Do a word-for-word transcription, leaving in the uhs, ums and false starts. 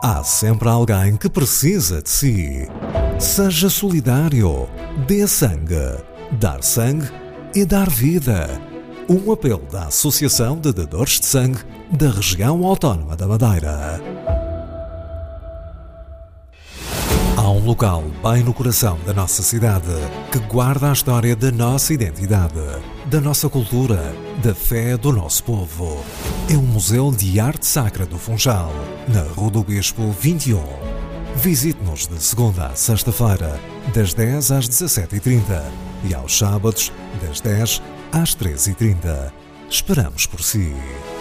Há sempre alguém que precisa de si. Seja solidário. Dê sangue. Dar sangue é dar vida. Um apelo da Associação de Dadores de Sangue da Região Autónoma da Madeira. Há um local bem no coração da nossa cidade que guarda a história da nossa identidade, da nossa cultura, da fé do nosso povo. É o Museu de Arte Sacra do Funchal, na Rua do Bispo vinte e um. Visite-nos de segunda a sexta-feira, das dez às dezassete e trinta e aos sábados, das dez às treze e trinta. Esperamos por si.